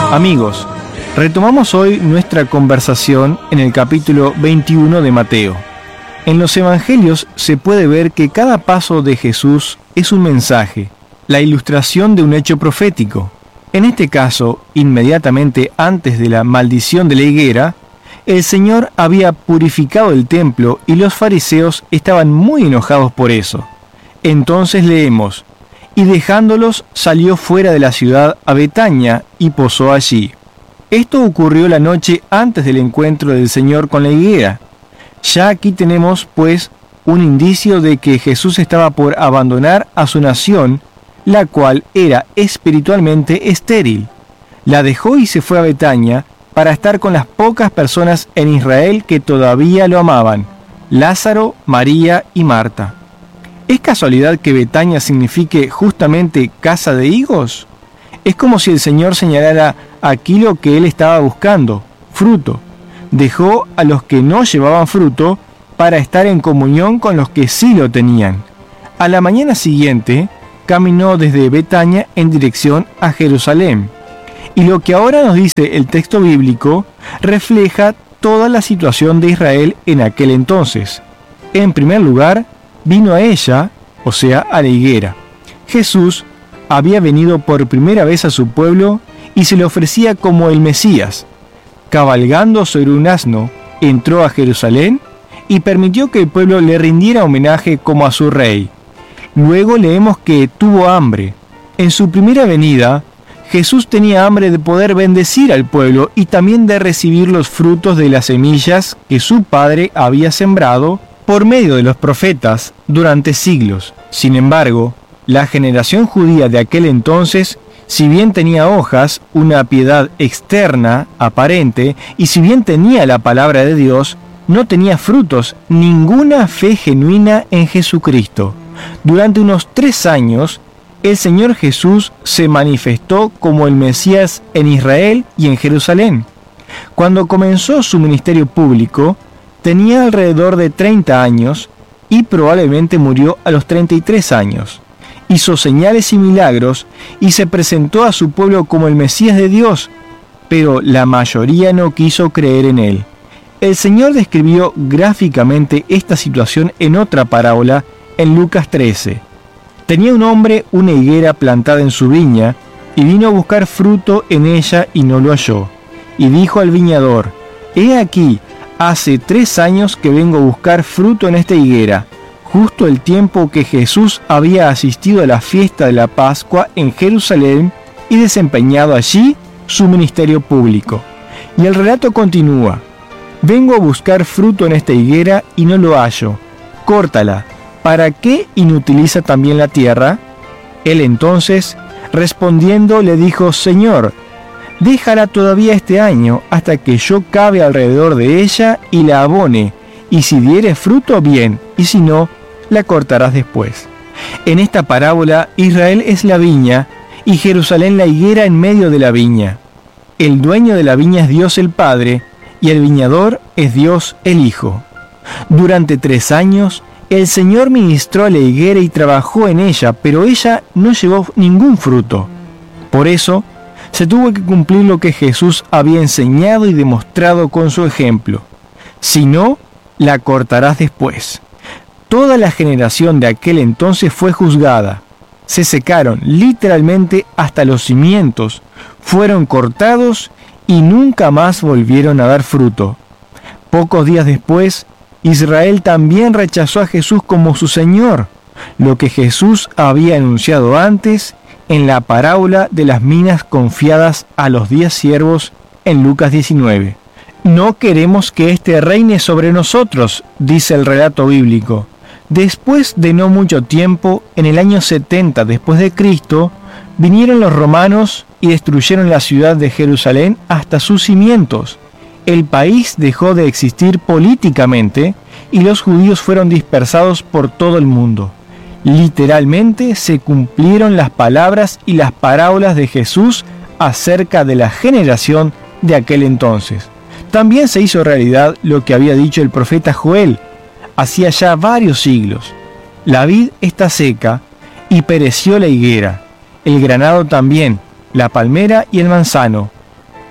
Amigos, retomamos hoy nuestra conversación en el capítulo 21 de Mateo. En los evangelios se puede ver que cada paso de Jesús es un mensaje, la ilustración de un hecho profético. En este caso, inmediatamente antes de la maldición de la higuera, el Señor había purificado el templo y los fariseos estaban muy enojados por eso. Entonces leemos: y dejándolos salió fuera de la ciudad a Betania y posó allí. Esto ocurrió la noche antes del encuentro del Señor con la higuera. Ya aquí tenemos, pues, un indicio de que Jesús estaba por abandonar a su nación, la cual era espiritualmente estéril. La dejó y se fue a Betania para estar con las pocas personas en Israel que todavía lo amaban: Lázaro, María y Marta. ¿Es casualidad que Betania signifique justamente casa de higos? Es como si el Señor señalara aquí lo que Él estaba buscando: fruto. Dejó a los que no llevaban fruto para estar en comunión con los que sí lo tenían. A la mañana siguiente, caminó desde Betania en dirección a Jerusalén. Y lo que ahora nos dice el texto bíblico refleja toda la situación de Israel en aquel entonces. En primer lugar, vino a ella, o sea, a la higuera. Jesús había venido por primera vez a su pueblo y se le ofrecía como el Mesías. Cabalgando sobre un asno, entró a Jerusalén y permitió que el pueblo le rindiera homenaje como a su rey. Luego leemos que tuvo hambre. En su primera venida, Jesús tenía hambre de poder bendecir al pueblo y también de recibir los frutos de las semillas que su padre había sembrado por medio de los profetas durante siglos. Sin embargo, la generación judía de aquel entonces, si bien tenía hojas, una piedad externa, aparente, y si bien tenía la palabra de Dios, no tenía frutos, ninguna fe genuina en Jesucristo. Durante unos 3 años, el Señor Jesús se manifestó como el Mesías en Israel y en Jerusalén. Cuando comenzó su ministerio público, tenía alrededor de 30 años y probablemente murió a los 33 años. Hizo señales y milagros y se presentó a su pueblo como el Mesías de Dios, pero la mayoría no quiso creer en él. El Señor describió gráficamente esta situación en otra parábola en Lucas 13. Tenía un hombre una higuera plantada en su viña y vino a buscar fruto en ella y no lo halló. Y dijo al viñador: he aquí, hace 3 años que vengo a buscar fruto en esta higuera, justo el tiempo que Jesús había asistido a la fiesta de la Pascua en Jerusalén y desempeñado allí su ministerio público. Y el relato continúa: vengo a buscar fruto en esta higuera y no lo hallo. Córtala. ¿Para qué inutiliza también la tierra? Él entonces, respondiendo, le dijo: Señor, déjala todavía este año hasta que yo cabe alrededor de ella y la abone, y si diere fruto, bien, y si no, la cortarás después. En esta parábola, Israel es la viña y Jerusalén la higuera en medio de la viña. El dueño de la viña es Dios el Padre y el viñador es Dios el Hijo. Durante 3 años, el Señor ministró a la higuera y trabajó en ella, pero ella no llevó ningún fruto. Por eso, se tuvo que cumplir lo que Jesús había enseñado y demostrado con su ejemplo: si no, la cortarás después. Toda la generación de aquel entonces fue juzgada. Se secaron literalmente hasta los cimientos, fueron cortados y nunca más volvieron a dar fruto. Pocos días después, Israel también rechazó a Jesús como su Señor, lo que Jesús había anunciado antes en la parábola de las minas confiadas a los 10 siervos en Lucas 19. No queremos que éste reine sobre nosotros, dice el relato bíblico. Después de no mucho tiempo, en el año 70 después de Cristo, vinieron los romanos y destruyeron la ciudad de Jerusalén hasta sus cimientos. El país dejó de existir políticamente y los judíos fueron dispersados por todo el mundo. Literalmente se cumplieron las palabras y las parábolas de Jesús acerca de la generación de aquel entonces. También se hizo realidad lo que había dicho el profeta Joel hacía ya varios siglos: la vid está seca y pereció la higuera, el granado también, la palmera y el manzano,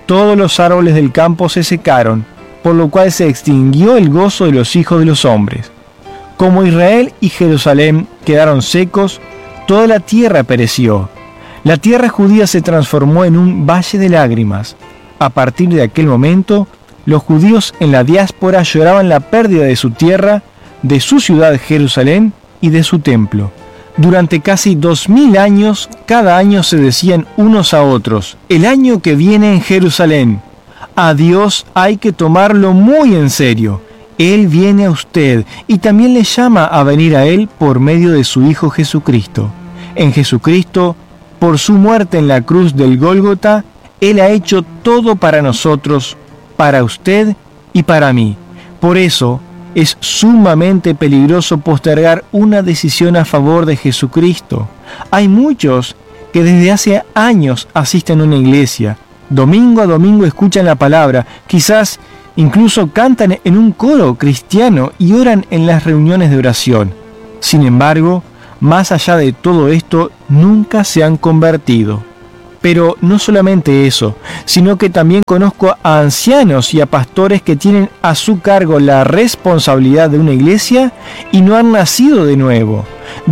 todos los árboles del campo se secaron, por lo cual se extinguió el gozo de los hijos de los hombres. Como Israel y Jerusalén quedaron secos, toda la tierra pereció. La tierra judía se transformó en un valle de lágrimas. A partir de aquel momento, los judíos en la diáspora lloraban la pérdida de su tierra, de su ciudad Jerusalén y de su templo. Durante casi 2000 años, cada año se decían unos a otros: el año que viene en Jerusalén. A Dios hay que tomarlo muy en serio. Él viene a usted y también le llama a venir a Él por medio de su Hijo Jesucristo. En Jesucristo, por su muerte en la cruz del Gólgota, Él ha hecho todo para nosotros, para usted y para mí. Por eso, es sumamente peligroso postergar una decisión a favor de Jesucristo. Hay muchos que desde hace años asisten a una iglesia. Domingo a domingo escuchan la palabra, quizás incluso cantan en un coro cristiano y oran en las reuniones de oración. Sin embargo, más allá de todo esto, nunca se han convertido. Pero no solamente eso, sino que también conozco a ancianos y a pastores que tienen a su cargo la responsabilidad de una iglesia y no han nacido de nuevo.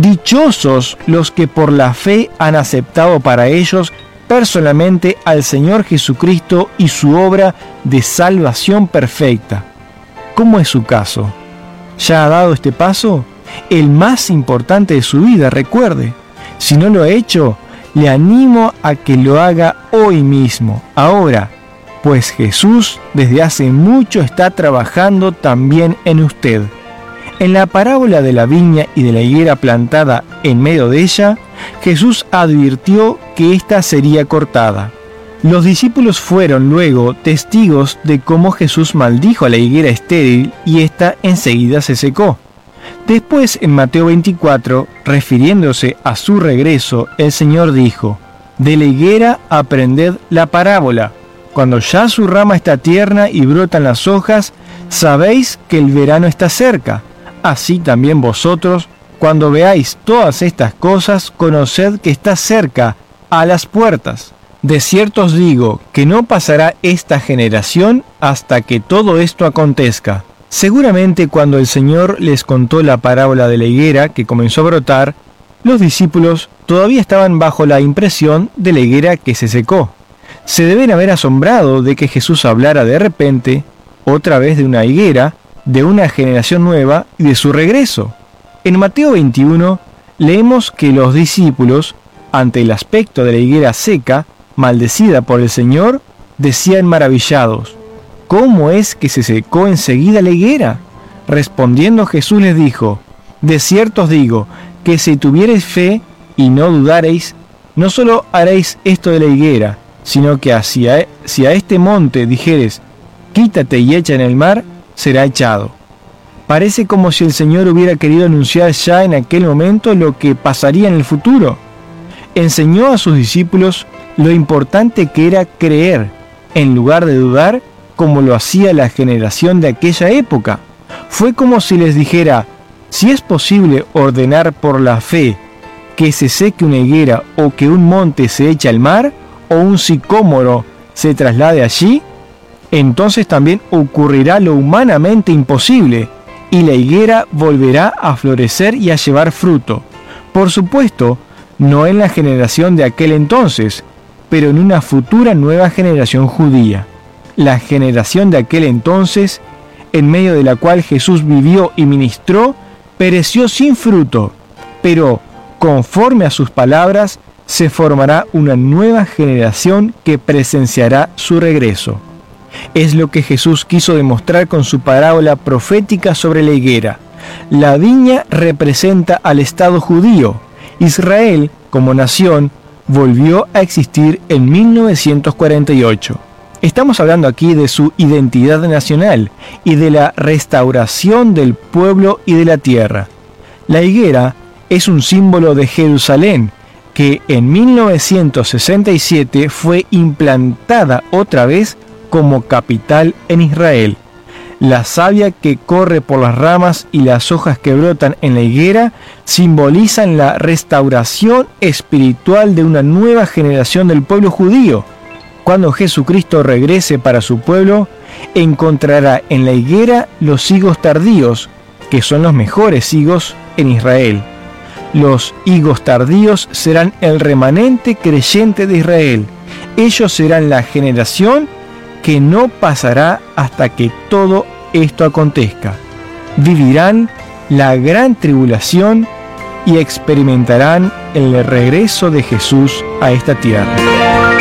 Dichosos los que por la fe han aceptado para ellos personalmente al Señor Jesucristo y su obra de salvación perfecta. ¿Cómo es su caso? ¿Ya ha dado este paso? El más importante de su vida, recuerde. Si no lo ha hecho, le animo a que lo haga hoy mismo, ahora, pues Jesús desde hace mucho está trabajando también en usted. En la parábola de la viña y de la higuera plantada en medio de ella, Jesús advirtió que ésta sería cortada. Los discípulos fueron luego testigos de cómo Jesús maldijo a la higuera estéril y ésta enseguida se secó. Después, en Mateo 24, refiriéndose a su regreso, el Señor dijo: de la higuera aprended la parábola. Cuando ya su rama está tierna y brotan las hojas, sabéis que el verano está cerca. Así también vosotros, cuando veáis todas estas cosas, conoced que está cerca, a las puertas. De cierto os digo que no pasará esta generación hasta que todo esto acontezca. Seguramente cuando el Señor les contó la parábola de la higuera que comenzó a brotar, los discípulos todavía estaban bajo la impresión de la higuera que se secó. Se deben haber asombrado de que Jesús hablara de repente, otra vez de una higuera, de una generación nueva y de su regreso. En Mateo 21 leemos que los discípulos, ante el aspecto de la higuera seca, maldecida por el Señor, decían maravillados: ¿cómo es que se secó enseguida la higuera? Respondiendo Jesús les dijo: de cierto os digo, que si tuviereis fe y no dudareis, no solo haréis esto de la higuera, sino que si a este monte dijeres: quítate y echa en el mar, será echado. Parece como si el Señor hubiera querido anunciar ya en aquel momento lo que pasaría en el futuro. Enseñó a sus discípulos lo importante que era creer, en lugar de dudar, como lo hacía la generación de aquella época. Fue como si les dijera: si es posible ordenar por la fe que se seque una higuera o que un monte se eche al mar o un sicómoro se traslade allí, entonces también ocurrirá lo humanamente imposible y la higuera volverá a florecer y a llevar fruto. Por supuesto, no en la generación de aquel entonces, pero en una futura nueva generación judía. La generación de aquel entonces, en medio de la cual Jesús vivió y ministró, pereció sin fruto, pero conforme a sus palabras, se formará una nueva generación que presenciará su regreso. Es lo que Jesús quiso demostrar con su parábola profética sobre la higuera. La viña representa al Estado judío. Israel, como nación, volvió a existir en 1948. Estamos hablando aquí de su identidad nacional y de la restauración del pueblo y de la tierra. La higuera es un símbolo de Jerusalén, que en 1967 fue implantada otra vez como capital en Israel. La savia que corre por las ramas y las hojas que brotan en la higuera simbolizan la restauración espiritual de una nueva generación del pueblo judío. Cuando Jesucristo regrese para su pueblo, encontrará en la higuera los higos tardíos, que son los mejores higos en Israel. Los higos tardíos serán el remanente creyente de Israel. Ellos serán la generación que no pasará hasta que todo esto acontezca. Vivirán la gran tribulación y experimentarán el regreso de Jesús a esta tierra.